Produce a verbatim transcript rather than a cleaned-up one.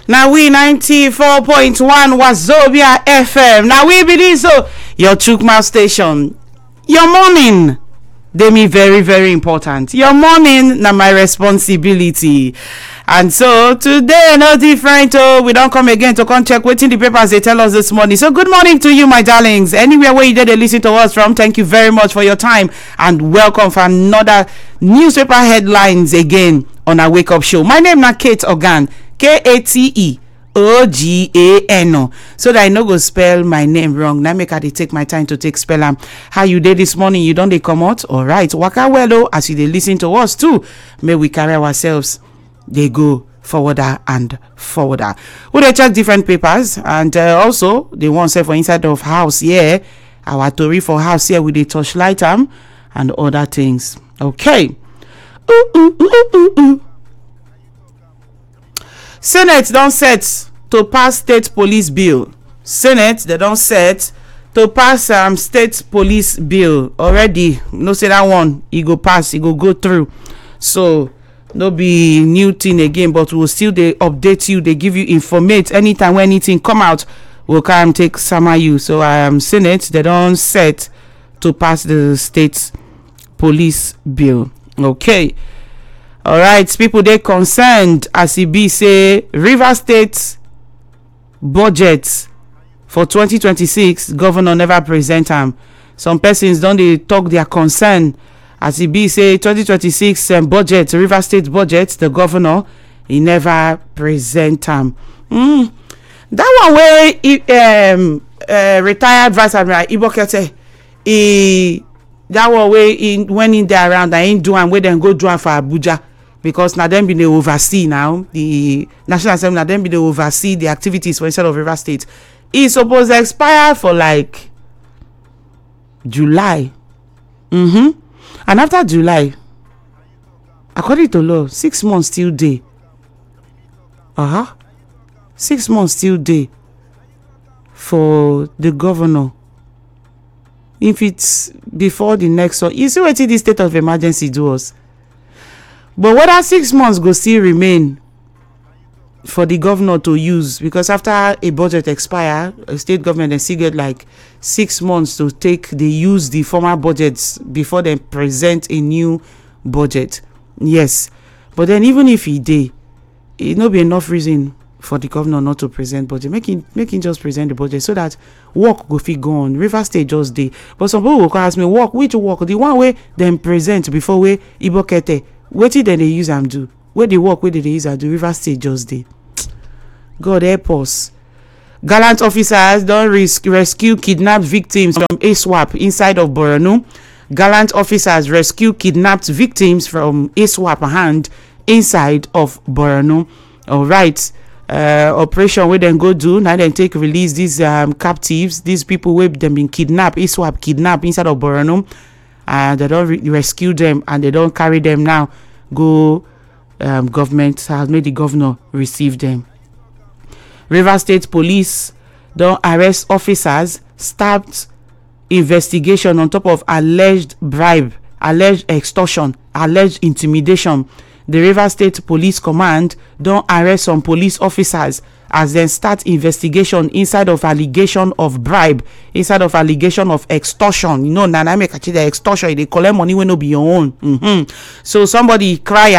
Now we ninety-four point one Wazobia F M. Now we believe so. Your Chukma station. Your morning. They me very, very important. Your morning na my responsibility. And so today no different. Oh, we don't come again to come check waiting the papers they tell us this morning. So good morning to you, my darlings. Anywhere where you did they listen to us from, thank you very much for your time and welcome for another newspaper headlines again on our wake up show. My name na Kate Ogan, K A T E O G A N, so that I no go spell my name wrong. Now make I dey take my time to take spell am. How you did this morning? You don't they come out? All right, waka well oh, as you dey listen to us too. May we carry ourselves. They go forwarder and forwarder. We dey check different papers and uh, also the one say for inside of house here. Our story for house here with the torchlight am and other things. Okay. Ooh, ooh, ooh, ooh, ooh. Senate don set to pass state police bill. Senate they don set to pass um state police bill already. No say that one e go pass, e go go through. So no be new thing again, but we'll still they update you, they give you informate anytime when anything come out. We'll come take sama you. So um Senate they don set to pass the state police bill. Okay. All right, people they concerned as e be say Rivers State budget for twenty twenty-six governor never present am. Some persons don't they talk their concern as e be say twenty twenty-six um, budget, Rivers State budget, the governor he never present am. Mm. That one way um uh, retired Vice Admiral Ibokete he that one way in when in there around I ain't do am where then go do am for Abuja. Because now them be they oversee now the National Assembly, now them be they oversee the activities for instead of River State. It's supposed to expire for like July. Mm-hmm. And after July, according to law, six months still day. Uh-huh. Six months still day for the governor. If it's before the next one, you see what the state of emergency do us. But whether six months go still remain for the governor to use, because after a budget expire, a state government they still get like six months to take they use the former budgets before they present a new budget. Yes, but then even if he did, it no be enough reason for the governor not to present budget. Making making just present the budget so that work go fit go on. River State just day. But some people will ask me, work which work? The one way then present before we Ibokete. Wetin dem dey use am do? Where the work wey dem dey use am do? River State just dey. God help us. Gallant officers don res- rescue kidnapped victims from I S W A P inside of Borno. Gallant officers rescue kidnapped victims from I S W A P hand inside of Borno. All right. Uh, operation wey dem go do now dem take release these um, captives, these people wey dem been kidnapped, I S W A P kidnapped inside of Borno. And they don't re- rescue them and they don't carry them now. Go um, government has made the governor receive them. River State Police don't arrest officers, start investigation on top of alleged bribe, alleged extortion, alleged intimidation. The River State Police Command don't arrest some police officers as then start investigation inside of allegation of bribe, inside of allegation of extortion. You know, Nana make the extortion, they collect money when no be your own. Mm-hmm. So somebody cry